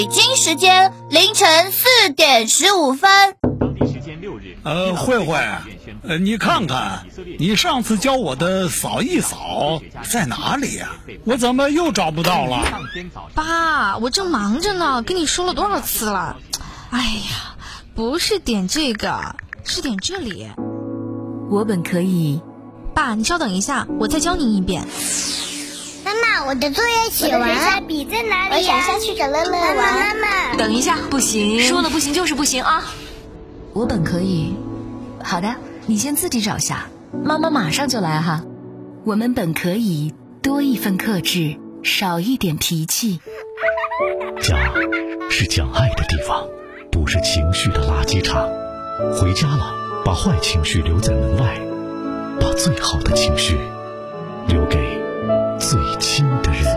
北京时间凌晨4点15分。 当地时间6日， 慧慧，你看看，你上次教我的扫一扫在哪里呀？我怎么又找不到了？ 爸，我正忙着呢，跟你说了多少次了？哎呀，不是点这个，是点这里。 我本可以。 爸，你稍等一下，我再教您一遍。 妈妈，我的作业写完了，笔在哪里？我想下去找乐乐玩。妈妈， 等一下，不行， 说了不行就是不行啊！ 我本可以。好的，你先自己找下，妈妈马上就来哈。我们本可以多一份克制，少一点脾气。 家是讲爱的地方，不是情绪的垃圾场。回家了，把坏情绪留在门外，把最好的情绪留给最亲的人。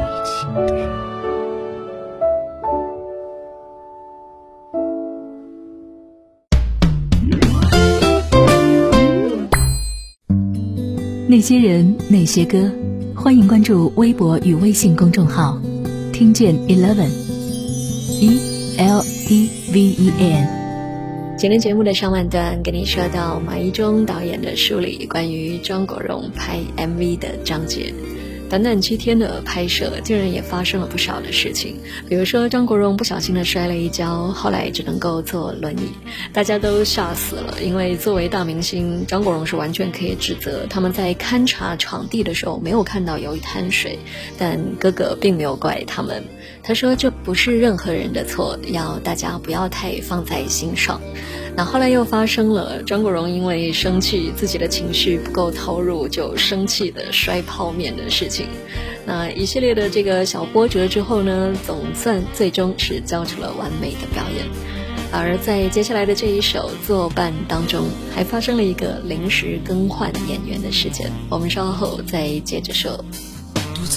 那些人，那些歌，欢迎关注微博与微信公众号，听见 Eleven ELEVEN。 今天节目的上半段跟你说到马一中导演的梳理关于张国荣拍 MV 的章节。短短7天的拍摄，竟然也发生了不少的事情。比如说张国荣不小心的摔了一跤，后来只能够坐轮椅，大家都吓死了。因为作为大明星，张国荣是完全可以指责他们在勘察场地的时候没有看到有一滩水，但哥哥并没有怪他们。他说这不是任何人的错，要大家不要太放在心上。那后来又发生了张国荣因为生气，自己的情绪不够投入，就生气的摔泡面的事情。那一系列的这个小波折之后呢，总算最终是交出了完美的表演。而在接下来的这一首作伴当中，还发生了一个临时更换演员的事件，我们稍后再接着说。